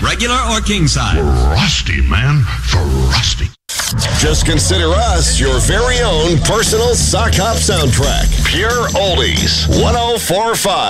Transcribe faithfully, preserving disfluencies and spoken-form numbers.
regular or king size. Frosty, man. Frosty. Just consider us your very own personal sock hop soundtrack. Pure Oldies. one oh four point five.